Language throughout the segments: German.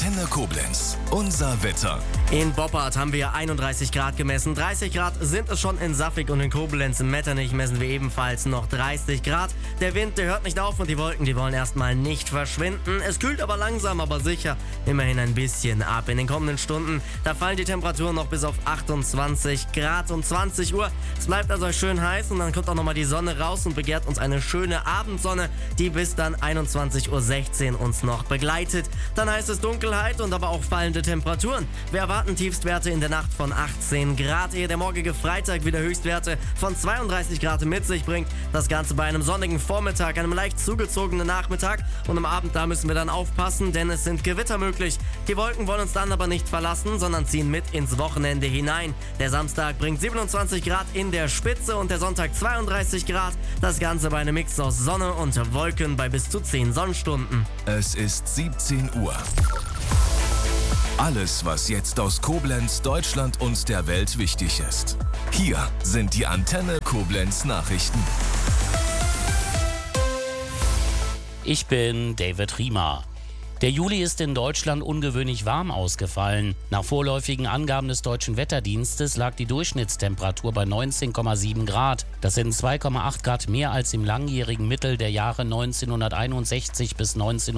Antenne Koblenz. Unser Wetter. In Boppard haben wir 31 Grad gemessen. 30 Grad sind es schon in Saffig und in Koblenz. In Metternich messen wir ebenfalls noch 30 Grad. Der Wind, der hört nicht auf und die Wolken, die wollen erstmal nicht verschwinden. Es kühlt aber langsam, aber sicher immerhin ein bisschen ab. In den kommenden Stunden, da fallen die Temperaturen noch bis auf 28 Grad um 20 Uhr. Es bleibt also schön heiß und dann kommt auch nochmal die Sonne raus und begehrt uns eine schöne Abendsonne, die bis dann 21.16 Uhr uns noch begleitet. Dann heißt es Dunkelheit und aber auch fallende Temperaturen. Wir erwarten Tiefstwerte in der Nacht von 18 Grad, ehe der morgige Freitag wieder Höchstwerte von 32 Grad mit sich bringt. Das Ganze bei einem sonnigen Vormittag, einem leicht zugezogenen Nachmittag und am Abend, da müssen wir dann aufpassen, denn es sind Gewitter möglich. Die Wolken wollen uns dann aber nicht verlassen, sondern ziehen mit ins Wochenende hinein. Der Samstag bringt 27 Grad in der Spitze und der Sonntag 32 Grad. Das Ganze bei einem Mix aus Sonne und Wolken bei bis zu 10 Sonnenstunden. Es ist 17 Uhr. Alles, was jetzt aus Koblenz, Deutschland und der Welt wichtig ist. Hier sind die Antenne Koblenz Nachrichten. Ich bin David Riemer. Der Juli ist in Deutschland ungewöhnlich warm ausgefallen. Nach vorläufigen Angaben des Deutschen Wetterdienstes lag die Durchschnittstemperatur bei 19,7 Grad. Das sind 2,8 Grad mehr als im langjährigen Mittel der Jahre 1961 bis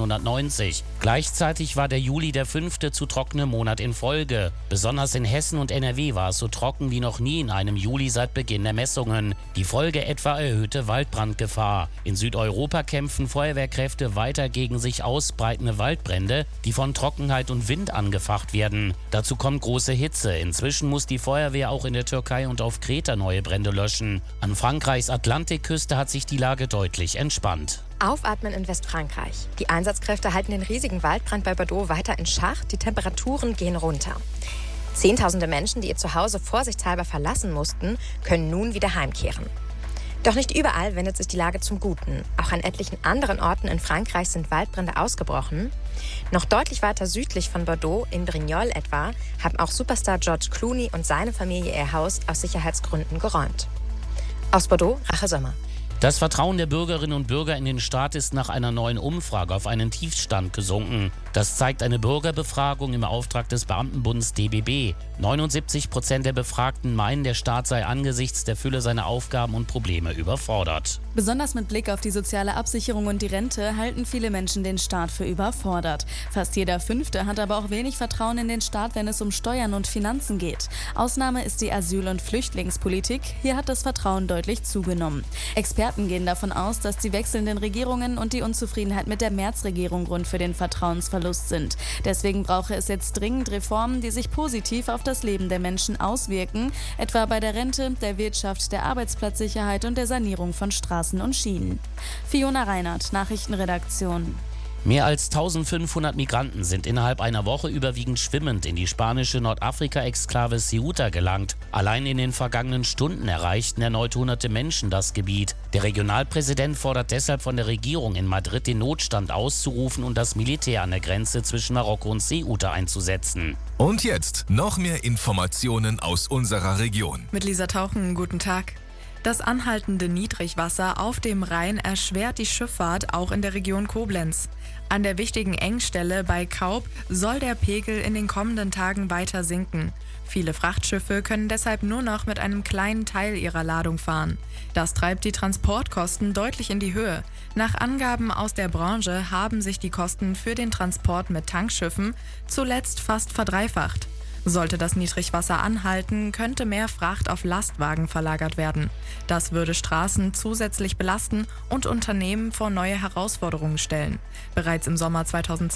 1990. Gleichzeitig war der Juli der 5. zu trockene Monat in Folge. Besonders in Hessen und NRW war es so trocken wie noch nie in einem Juli seit Beginn der Messungen. Die Folge etwa erhöhte Waldbrandgefahr. In Südeuropa kämpfen Feuerwehrkräfte weiter gegen sich ausbreitende Waldbrände, die von Trockenheit und Wind angefacht werden. Dazu kommt große Hitze. Inzwischen muss die Feuerwehr auch in der Türkei und auf Kreta neue Brände löschen. An Frankreichs Atlantikküste hat sich die Lage deutlich entspannt. Aufatmen in Westfrankreich. Die Einsatzkräfte halten den riesigen Waldbrand bei Bordeaux weiter in Schach. Die Temperaturen gehen runter. Zehntausende Menschen, die ihr Zuhause vorsichtshalber verlassen mussten, können nun wieder heimkehren. Doch nicht überall wendet sich die Lage zum Guten. Auch an etlichen anderen Orten in Frankreich sind Waldbrände ausgebrochen. Noch deutlich weiter südlich von Bordeaux, in Brignoles etwa, haben auch Superstar George Clooney und seine Familie ihr Haus aus Sicherheitsgründen geräumt. Aus Bordeaux, Rache Sommer. Das Vertrauen der Bürgerinnen und Bürger in den Staat ist nach einer neuen Umfrage auf einen Tiefstand gesunken. Das zeigt eine Bürgerbefragung im Auftrag des Beamtenbunds DBB. 79% der Befragten meinen, der Staat sei angesichts der Fülle seiner Aufgaben und Probleme überfordert. Besonders mit Blick auf die soziale Absicherung und die Rente halten viele Menschen den Staat für überfordert. Fast jeder Fünfte hat aber auch wenig Vertrauen in den Staat, wenn es um Steuern und Finanzen geht. Ausnahme ist die Asyl- und Flüchtlingspolitik. Hier hat das Vertrauen deutlich zugenommen. Experten gehen davon aus, dass die wechselnden Regierungen und die Unzufriedenheit mit der Merz-Regierung Grund für den Vertrauensverlust sind. Deswegen brauche es jetzt dringend Reformen, die sich positiv auf das Leben der Menschen auswirken, etwa bei der Rente, der Wirtschaft, der Arbeitsplatzsicherheit und der Sanierung von Straßen und Schienen. Fiona Reinhardt, Nachrichtenredaktion. Mehr als 1500 Migranten sind innerhalb einer Woche überwiegend schwimmend in die spanische Nordafrika-Exklave Ceuta gelangt. Allein in den vergangenen Stunden erreichten erneut hunderte Menschen das Gebiet. Der Regionalpräsident fordert deshalb von der Regierung in Madrid, den Notstand auszurufen und das Militär an der Grenze zwischen Marokko und Ceuta einzusetzen. Und jetzt noch mehr Informationen aus unserer Region. Mit Lisa Tauchen, guten Tag. Das anhaltende Niedrigwasser auf dem Rhein erschwert die Schifffahrt auch in der Region Koblenz. An der wichtigen Engstelle bei Kaub soll der Pegel in den kommenden Tagen weiter sinken. Viele Frachtschiffe können deshalb nur noch mit einem kleinen Teil ihrer Ladung fahren. Das treibt die Transportkosten deutlich in die Höhe. Nach Angaben aus der Branche haben sich die Kosten für den Transport mit Tankschiffen zuletzt fast verdreifacht. Sollte das Niedrigwasser anhalten, könnte mehr Fracht auf Lastwagen verlagert werden. Das würde Straßen zusätzlich belasten und Unternehmen vor neue Herausforderungen stellen. Bereits im Sommer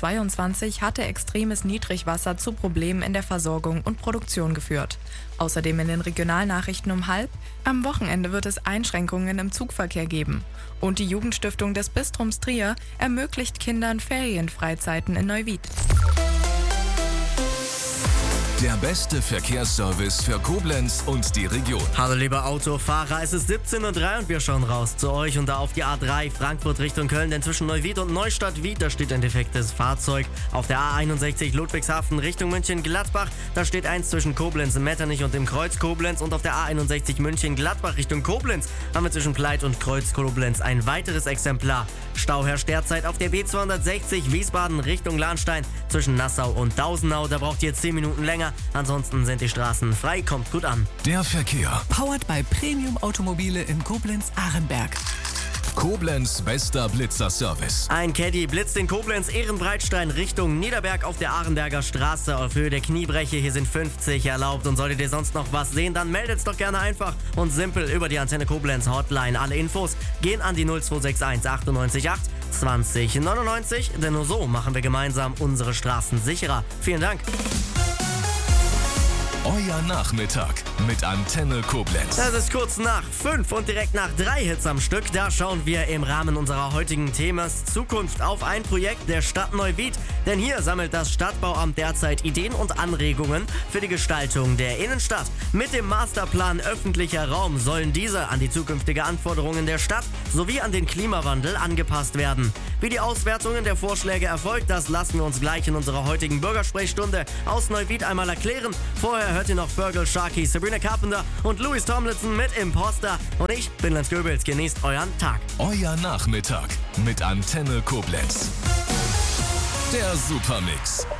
2022 hatte extremes Niedrigwasser zu Problemen in der Versorgung und Produktion geführt. Außerdem in den Regionalnachrichten um 12:30: Am Wochenende wird es Einschränkungen im Zugverkehr geben. Und die Jugendstiftung des Bistrums Trier ermöglicht Kindern Ferienfreizeiten in Neuwied. Der beste Verkehrsservice für Koblenz und die Region. Hallo liebe Autofahrer, es ist 17:03 Uhr und wir schauen raus zu euch und da auf die A3 Frankfurt Richtung Köln, denn zwischen Neuwied und Neustadt-Wied, da steht ein defektes Fahrzeug. Auf der A61 Ludwigshafen Richtung München-Gladbach, da steht eins zwischen Koblenz, Metternich und dem Kreuz Koblenz und auf der A61 München-Gladbach Richtung Koblenz haben wir zwischen Pleit und Kreuz Koblenz ein weiteres Exemplar. Stau herrscht derzeit auf der B260 Wiesbaden Richtung Lahnstein zwischen Nassau und Dausenau, da braucht ihr 10 Minuten länger. Ansonsten sind die Straßen frei, kommt gut an. Der Verkehr. Powered by Premium Automobile in Koblenz-Ahrenberg. Koblenz bester Blitzer-Service. Ein Caddy blitzt in Koblenz Ehrenbreitstein Richtung Niederberg auf der Ahrenberger Straße auf Höhe der Kniebreche. Hier sind 50 erlaubt und solltet ihr sonst noch was sehen, dann meldet's doch gerne einfach und simpel über die Antenne Koblenz Hotline. Alle Infos gehen an die 0261 98 8 20 99, denn nur so machen wir gemeinsam unsere Straßen sicherer. Vielen Dank. Euer Nachmittag mit Antenne Koblenz. Das ist kurz nach 5 und direkt nach 3 Hits am Stück. Da schauen wir im Rahmen unserer heutigen Themas Zukunft auf ein Projekt der Stadt Neuwied. Denn hier sammelt das Stadtbauamt derzeit Ideen und Anregungen für die Gestaltung der Innenstadt. Mit dem Masterplan öffentlicher Raum sollen diese an die zukünftige Anforderungen der Stadt sowie an den Klimawandel angepasst werden. Wie die Auswertungen der Vorschläge erfolgt, das lassen wir uns gleich in unserer heutigen Bürgersprechstunde aus Neuwied einmal erklären. Vorher hört ihr noch Fergal Sharkey, Sabrina Carpenter und Louis Tomlinson mit Imposter. Und ich bin Lenz Goebels. Genießt euren Tag. Euer Nachmittag mit Antenne Koblenz. Der Supermix.